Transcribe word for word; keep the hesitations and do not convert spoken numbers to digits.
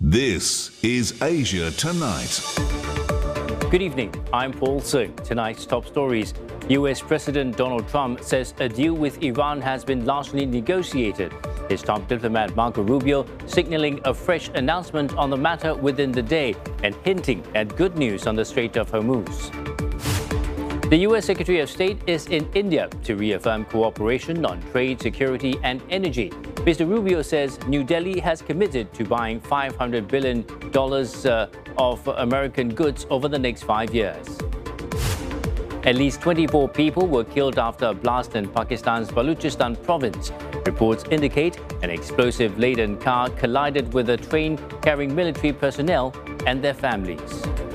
This is Asia Tonight. Good evening, I'm Paul Singh. Tonight's top stories. U S President Donald Trump says a deal with Iran has been largely negotiated. His top diplomat Marco Rubio signaling a fresh announcement on the matter within the day and hinting at good news on the Strait of Hormuz. The U S Secretary of State is in India to reaffirm cooperation on trade, security and energy. Mister Rubio says New Delhi has committed to buying five hundred billion dollars uh, of American goods over the next five years. At least twenty-four people were killed after a blast in Pakistan's Balochistan province. Reports indicate an explosive-laden car collided with a train carrying military personnel and their families.